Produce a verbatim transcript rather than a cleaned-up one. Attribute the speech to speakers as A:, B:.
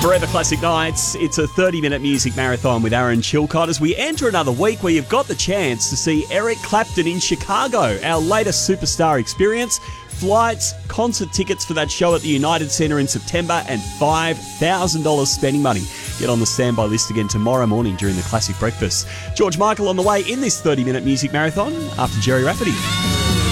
A: Forever Classic Nights. It's a thirty-minute music marathon with Aaron Chilcott as we enter another week where you've got the chance to see Eric Clapton in Chicago, our latest superstar experience. Flights, concert tickets for that show at the United Centre in September, and five thousand dollars spending money. Get on the standby list again tomorrow morning during the Classic Breakfast. George Michael on the way in this thirty-minute music marathon after Jerry Rafferty.